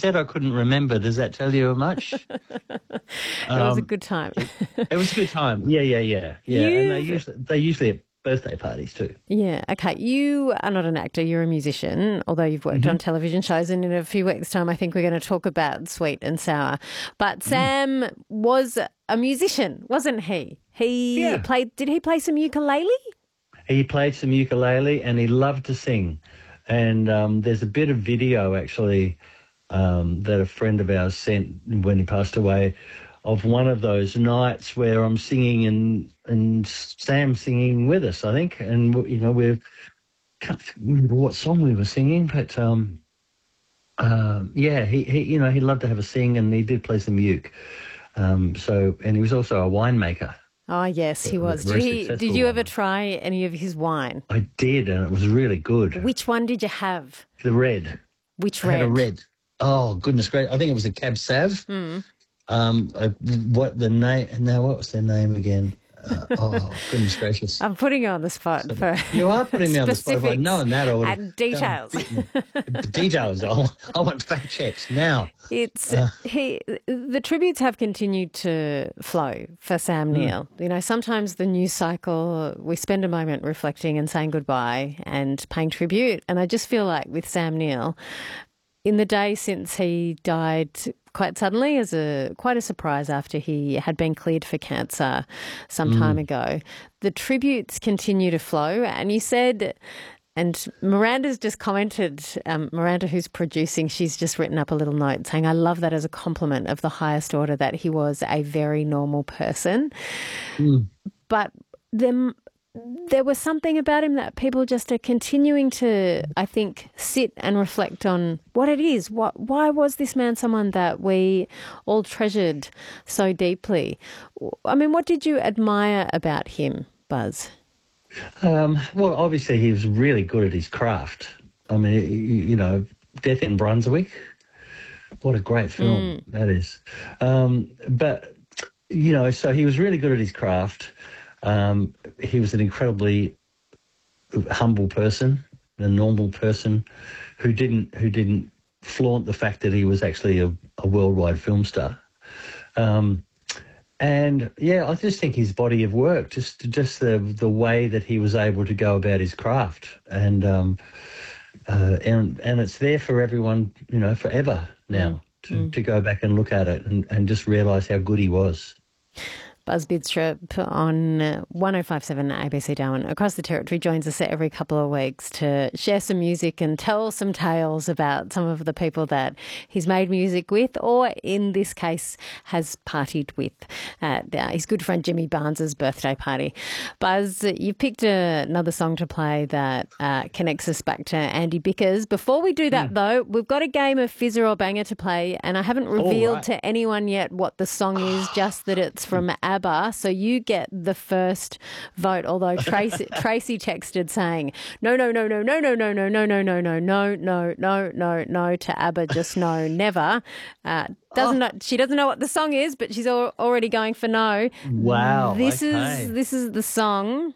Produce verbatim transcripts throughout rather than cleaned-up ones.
said I couldn't remember. Does that tell you much? It um, was a good time. It was a good time. Yeah, yeah, yeah, yeah. And they You've- usually they usually have birthday parties too. Yeah, okay. You are not an actor, you're a musician, although you've worked Mm-hmm. on television shows, and in a few weeks' time I think we're going to talk about Sweet and Sour. But Mm. Sam was a musician, wasn't he? He Yeah. played, did he play some ukulele? He played some ukulele and he loved to sing. And um, there's a bit of video actually um, that a friend of ours sent when he passed away of one of those nights where I'm singing and and Sam singing with us, I think. And, you know, we can't remember what song we were singing, but um, uh, yeah, he, he, you know, he loved to have a sing and he did play some uke. Um, so, and he was also a winemaker. Oh, yes, he was. Did, Very he, successful did you ever one. try any of his wine? I did, and it was really good. Which one did you have? The red. Which I red? had a red. Oh, goodness great. I think it was a Cab Sav. Mm. Um, uh, what the name, now what was their name again? Uh, oh, goodness gracious. I'm putting you on the spot for You are putting me on the spot. If I'd known that, I would have and details. The details. I, I want fact checks now. It's Uh. he. The tributes have continued to flow for Sam Neill. You know, sometimes the news cycle, we spend a moment reflecting and saying goodbye and paying tribute. And I just feel like with Sam Neill, in the day since he died quite suddenly, as a quite a surprise after he had been cleared for cancer some time ago, the tributes continue to flow. And you said. And Miranda's just commented, um, Miranda, who's producing, she's just written up a little note saying, I love that as a compliment of the highest order, that he was a very normal person. Mm. But then there was something about him that people just are continuing to, I think, sit and reflect on what it is. What, why was this man someone that we all treasured so deeply? I mean, what did you admire about him, Buzz? Um, well, obviously he was really good at his craft. I mean, you, you know, Death in Brunswick, what a great film that is. Um, but, you know, so he was really good at his craft. Um, he was an incredibly humble person, a normal person who didn't who didn't flaunt the fact that he was actually a, a worldwide film star. Um, And yeah, I just think his body of work, just just the the way that he was able to go about his craft, and um, uh, and and it's there for everyone, you know, forever now Mm. to, Mm. to go back and look at it and, and just realise how good he was. Buzz Bidstrup on one oh five point seven A B C Darwin across the territory joins us every couple of weeks to share some music and tell some tales about some of the people that he's made music with, or in this case has partied with at uh, his good friend Jimmy Barnes's birthday party. Buzz, you picked a, another song to play that uh, connects us back to Andy Bickers. Before we do that, though, we've got a game of Fizzer or Banger to play, and I haven't revealed right. to anyone yet what the song is, just that it's from ABBA, so you get the first vote, although Tracy, Tracy texted saying, no, no, no, no, no, no, no, no, no, no, no, no, no, no, no, no, no, to ABBA, just no, never. Uh, doesn't know, she doesn't know what the song is, but she's al- already going for no. Wow, This okay. is this is the song.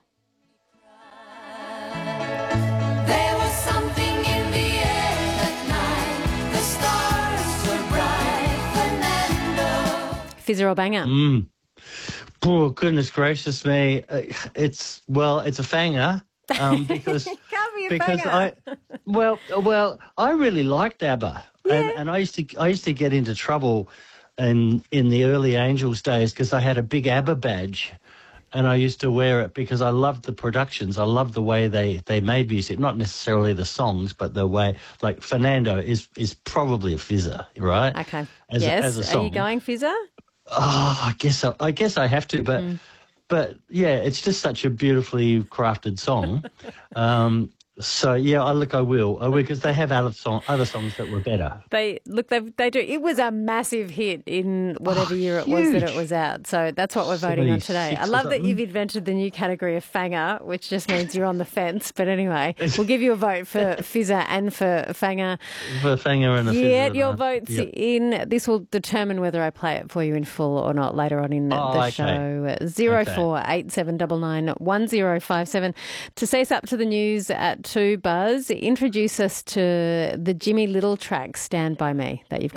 There was something in the air that night. The stars were bright. Fernando. Fizzer or Banger? Mm. Oh, goodness gracious me! Uh, It's well, it's a fanger um, because Can't be a because banger. I well well I really liked ABBA, and, and I used to I used to get into trouble in in the early Angels days because I had a big ABBA badge, and I used to wear it because I loved the productions. I loved the way they, they made music, not necessarily the songs, but the way, like Fernando is is probably a fizzer, right? Okay. As a- yes. as a Are song. you going Fizzer? Oh, I guess I, I guess I have to, but but yeah, it's just such a beautifully crafted song. um, so yeah, I look, I will, I will, because they have other song, other songs that were better. They look. They they do. It was a massive hit in whatever Oh, year it was that it huge. was out. So that's what we're voting on today. I seventy-six or love that something. you've invented the new category of fanger, which just means you're on the fence. But anyway, we'll give you a vote for Fizzer and for fanger. For a fanger and a fizzer. Get your and a- votes Yep. in. This will determine whether I play it for you in full or not later on in Oh, the okay. show. Zero four eight seven nine nine one zero five seven. To say us up to the news at two, Buzz, introduce us to the Jimmy Little track "Stand by Me" that you've got.